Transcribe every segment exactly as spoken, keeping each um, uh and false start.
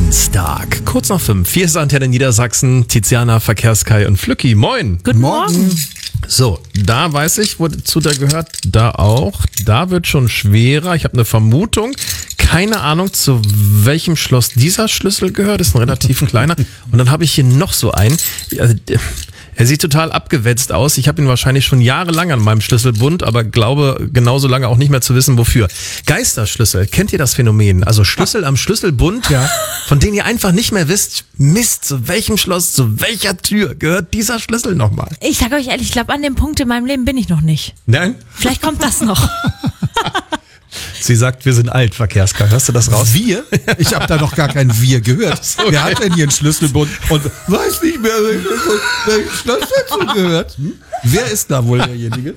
Dienstag, kurz nach fünf. Hier ist Antenne Niedersachsen, Tiziana, Verkehrskai und Flücki. Moin. Guten Morgen. So, da weiß ich, wozu der gehört. Da auch. Da wird schon schwerer. Ich habe eine Vermutung. Keine Ahnung, zu welchem Schloss dieser Schlüssel gehört. Ist ein relativ kleiner. Und dann habe ich hier noch so einen. Also, er sieht total abgewetzt aus. Ich habe ihn wahrscheinlich schon jahrelang an meinem Schlüsselbund, aber glaube genauso lange auch nicht mehr zu wissen, wofür. Geisterschlüssel, kennt ihr das Phänomen? Also Schlüssel am Schlüsselbund, ja, von denen ihr einfach nicht mehr wisst, Mist, zu welchem Schloss, zu welcher Tür gehört dieser Schlüssel nochmal? Ich sage euch ehrlich, ich glaube, an dem Punkt in meinem Leben bin ich noch nicht. Nein? Vielleicht kommt das noch. Sie sagt, wir sind alt, Verkehrskai. Hörst du das raus? Wir? Ich habe da noch gar kein Wir gehört. So, Wer hat denn hier einen Schlüsselbund und weiß nicht mehr, welches Schloss dazu gehört? Hm? Wer ist da wohl derjenige?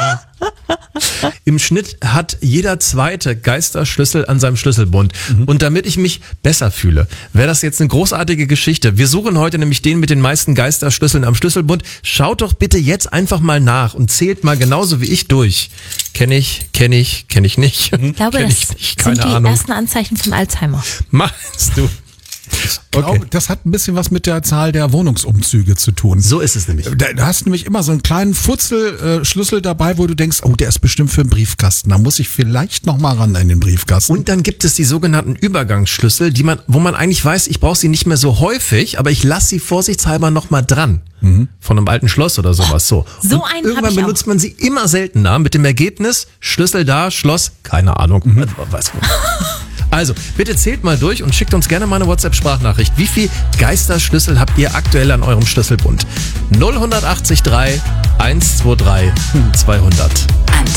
Im Schnitt hat jeder zweite Geisterschlüssel an seinem Schlüsselbund. Mhm. Und damit ich mich besser fühle, wäre das jetzt eine großartige Geschichte. Wir suchen heute nämlich den mit den meisten Geisterschlüsseln am Schlüsselbund. Schaut doch bitte jetzt einfach mal nach und zählt mal genauso wie ich durch. Kenne ich, kenne ich, kenne ich nicht. Ich glaube, kenn das ich nicht. Keine sind die Ahnung. ersten Anzeichen von Alzheimer. Meinst du? Ich glaube, das hat ein bisschen was mit der Zahl der Wohnungsumzüge zu tun. So ist es nämlich. Da hast du nämlich immer so einen kleinen Futzelschlüssel dabei, wo du denkst, oh, der ist bestimmt für den Briefkasten. Da muss ich vielleicht noch mal ran in den Briefkasten. Und dann gibt es die sogenannten Übergangsschlüssel, die man, wo man eigentlich weiß, ich brauche sie nicht mehr so häufig, aber ich lasse sie vorsichtshalber noch mal dran. Mhm. Von einem alten Schloss oder sowas. So, so Und einen irgendwann hab ich benutzt auch. man sie immer seltener mit dem Ergebnis, Schlüssel da, Schloss, keine Ahnung. Mhm. Weiß man. Also, bitte zählt mal durch und schickt uns gerne mal eine WhatsApp-Sprachnachricht. Wie viel Geisterschlüssel habt ihr aktuell an eurem Schlüsselbund? null acht drei eins zwei drei zweihundert. Antenne